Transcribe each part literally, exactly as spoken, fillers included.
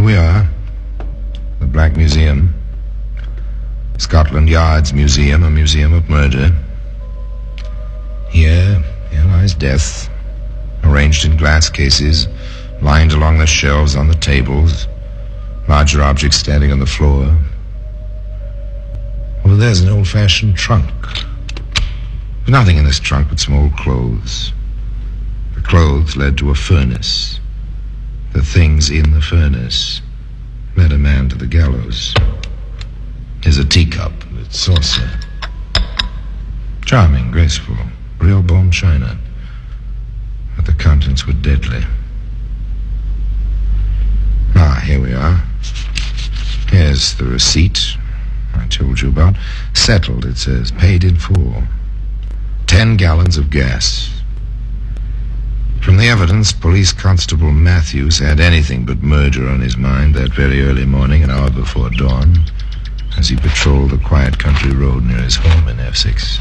we are. The Black Museum. Scotland Yard's museum, a museum of murder. Here, here lies death, arranged in glass cases, lined along the shelves on the tables, larger objects standing on the floor. Over there's an old-fashioned trunk. There's nothing in this trunk but some old clothes. The clothes led to a furnace. The things in the furnace led a man to the gallows. Here's a teacup with saucer. Charming, graceful, real bone china. But the contents were deadly. Ah, here we are. Here's the receipt I told you about. Settled, it says. Paid in full. Ten gallons of gas. From the evidence, Police Constable Matthews had anything but murder on his mind that very early morning, an hour before dawn, as he patrolled the quiet country road near his home in F six.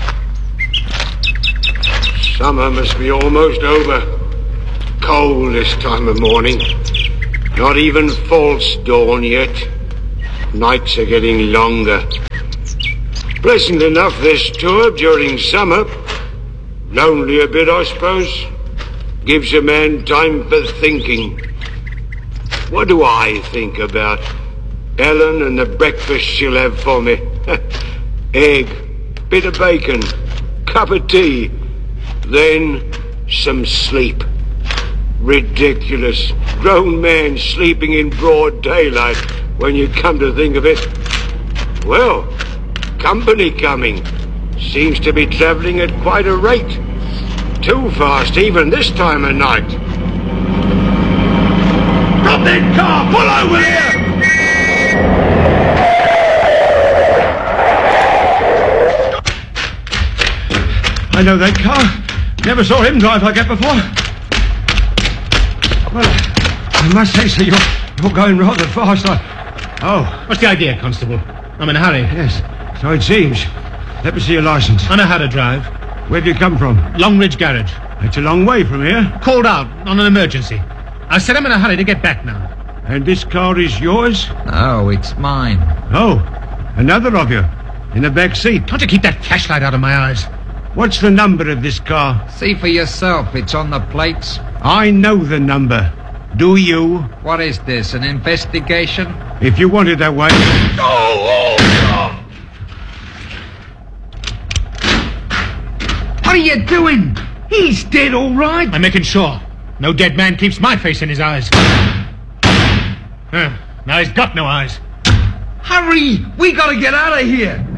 Summer must be almost over. Cold this time of morning. Not even false dawn yet. Nights are getting longer. Pleasant enough this tour during summer. Lonely a bit, I suppose. Gives a man time for thinking. What do I think about Ellen and the breakfast she'll have for me? Egg, bit of bacon, cup of tea, then some sleep. Ridiculous. Grown man sleeping in broad daylight when you come to think of it. Well, company coming. Seems to be travelling at quite a rate. Too fast even this time of night. Drop that car! Pull over here! I know that car. Never saw him drive like that before. Well, I must say, sir, you're, you're going rather fast. I... Oh. What's the idea, Constable? I'm in a hurry. Yes, so it seems. Let me see your license. I know how to drive. Where'd you come from? Longridge Garage. It's a long way from here. Called out on an emergency. I said I'm in a hurry to get back now. And this car is yours? No, it's mine. Oh, another of you. In the back seat. Can't you keep that flashlight out of my eyes? What's the number of this car? See for yourself. It's on the plates. I know the number. Do you? What is this, an investigation? If you want it that way. Oh, oh, oh. What are you doing? He's dead, all right. I'm making sure. No dead man keeps my face in his eyes. Uh, now he's got no eyes. Hurry! We gotta get out of here.